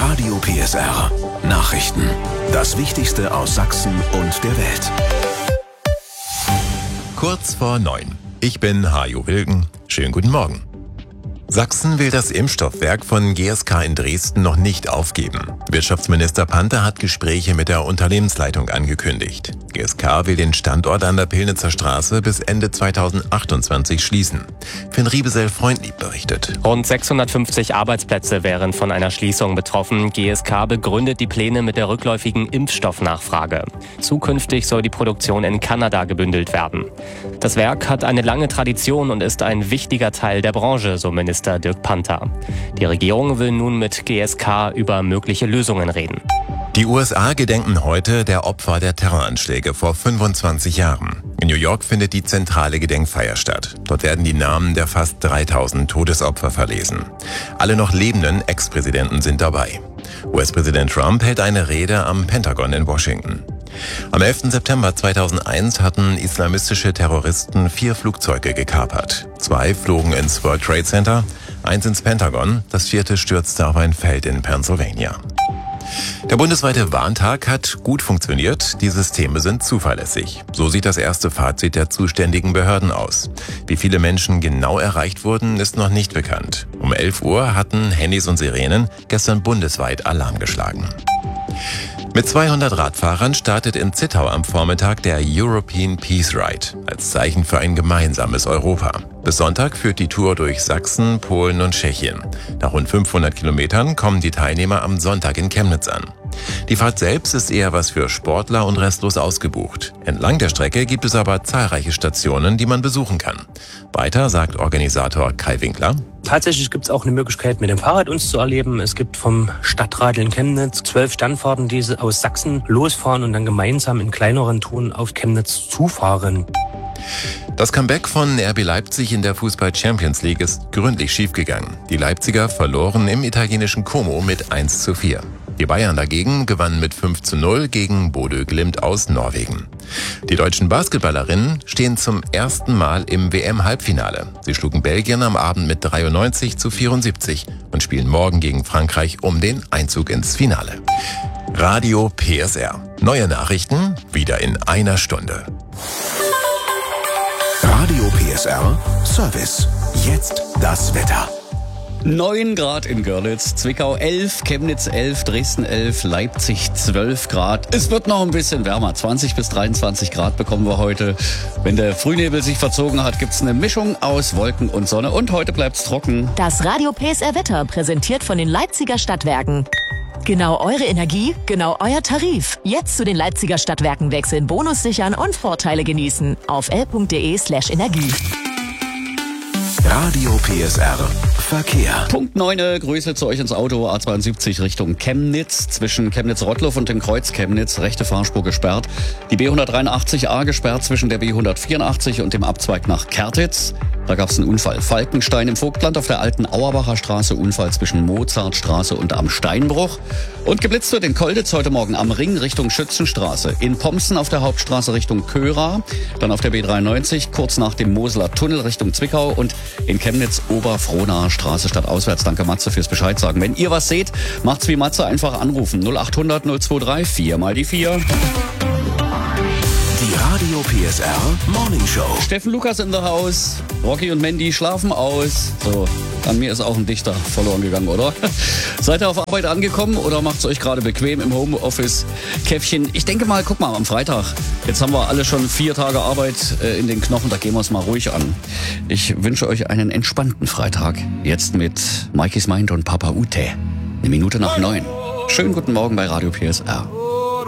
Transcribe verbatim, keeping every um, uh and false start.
Radio P S R. Nachrichten. Das Wichtigste aus Sachsen und der Welt. Kurz vor neun. Ich bin Hajo Wilken. Schönen guten Morgen. Sachsen will das Impfstoffwerk von G S K in Dresden noch nicht aufgeben. Wirtschaftsminister Panther hat Gespräche mit der Unternehmensleitung angekündigt. G S K will den Standort an der Pillnitzer Straße bis Ende zweitausendachtundzwanzig schließen. Finn Riebesell-Freundlieb berichtet. Rund sechshundertfünfzig Arbeitsplätze wären von einer Schließung betroffen. G S K begründet die Pläne mit der rückläufigen Impfstoffnachfrage. Zukünftig soll die Produktion in Kanada gebündelt werden. Das Werk hat eine lange Tradition und ist ein wichtiger Teil der Branche, so Minister Dirk Panther. Die Regierung will nun mit G S K über mögliche Lösungen reden. Die U S A gedenken heute der Opfer der Terroranschläge vor fünfundzwanzig Jahren. In New York findet die zentrale Gedenkfeier statt. Dort werden die Namen der fast dreitausend Todesopfer verlesen. Alle noch lebenden Ex-Präsidenten sind dabei. U S-Präsident Trump hält eine Rede am Pentagon in Washington. Am elften September zweitausendeins hatten islamistische Terroristen vier Flugzeuge gekapert. Zwei flogen ins World Trade Center, eins ins Pentagon, das vierte stürzte auf ein Feld in Pennsylvania. Der bundesweite Warntag hat gut funktioniert, die Systeme sind zuverlässig. So sieht das erste Fazit der zuständigen Behörden aus. Wie viele Menschen genau erreicht wurden, ist noch nicht bekannt. Um elf Uhr hatten Handys und Sirenen gestern bundesweit Alarm geschlagen. Mit zweihundert Radfahrern startet in Zittau am Vormittag der European Peace Ride als Zeichen für ein gemeinsames Europa. Bis Sonntag führt die Tour durch Sachsen, Polen und Tschechien. Nach rund fünfhundert Kilometern kommen die Teilnehmer am Sonntag in Chemnitz an. Die Fahrt selbst ist eher was für Sportler und restlos ausgebucht. Entlang der Strecke gibt es aber zahlreiche Stationen, die man besuchen kann. Weiter sagt Organisator Kai Winkler. Tatsächlich gibt es auch eine Möglichkeit, mit dem Fahrrad uns zu erleben. Es gibt vom Stadtrat in Chemnitz zwölf Standfahrten, die aus Sachsen losfahren und dann gemeinsam in kleineren Touren auf Chemnitz zufahren. Das Comeback von R B Leipzig in der Fußball-Champions League ist gründlich schiefgegangen. Die Leipziger verloren im italienischen Como mit eins zu vier. Die Bayern dagegen gewannen mit fünf zu null gegen Bodø Glimt aus Norwegen. Die deutschen Basketballerinnen stehen zum ersten Mal im W M-Halbfinale. Sie schlugen Belgien am Abend mit dreiundneunzig zu vierundsiebzig und spielen morgen gegen Frankreich um den Einzug ins Finale. Radio P S R. Neue Nachrichten wieder in einer Stunde. Radio P S R Service. Jetzt das Wetter. neun Grad in Görlitz, Zwickau elf, Chemnitz elf, Dresden elf, Leipzig zwölf Grad. Es wird noch ein bisschen wärmer, zwanzig bis dreiundzwanzig Grad bekommen wir heute. Wenn der Frühnebel sich verzogen hat, gibt's eine Mischung aus Wolken und Sonne und heute bleibt's trocken. Das Radio P S R Wetter präsentiert von den Leipziger Stadtwerken. Genau eure Energie, genau euer Tarif. Jetzt zu den Leipziger Stadtwerken wechseln, Bonus sichern und Vorteile genießen. Auf l punkt de slash energie. Radio P S R Verkehr. Punkt neun, Grüße zu euch ins Auto, A zweiundsiebzig Richtung Chemnitz. Zwischen Chemnitz-Rottloff und dem Kreuz Chemnitz, rechte Fahrspur gesperrt. Die B hundertdreiundachtzig A gesperrt zwischen der B hundertvierundachtzig und dem Abzweig nach Kertitz. Da gab es einen Unfall. Falkenstein im Vogtland auf der alten Auerbacher Straße, Unfall zwischen Mozartstraße und am Steinbruch. Und geblitzt wird in Kolditz heute Morgen am Ring Richtung Schützenstraße. In Pomsen auf der Hauptstraße Richtung Köra. Dann auf der B dreiundneunzig kurz nach dem Moseler Tunnel Richtung Zwickau. Und in Chemnitz Oberfrohnaer Straße stadtauswärts. Danke Matze fürs Bescheid sagen. Wenn ihr was seht, macht's wie Matze, einfach anrufen. null achthundert null zweiundzwanzig vier mal die vier. Die Radio P S R Morning Show. Steffen Lukas in the house. Rocky und Mandy schlafen aus. So, an mir ist auch ein Dichter verloren gegangen, oder? Seid ihr auf Arbeit angekommen oder macht's euch gerade bequem im Homeoffice? Käffchen, ich denke mal, guck mal, am Freitag. Jetzt haben wir alle schon vier Tage Arbeit äh, in den Knochen, da gehen wir es mal ruhig an. Ich wünsche euch einen entspannten Freitag. Jetzt mit Mikey's Mind und Papa Ute. Eine Minute nach neun. Schönen guten Morgen bei Radio P S R.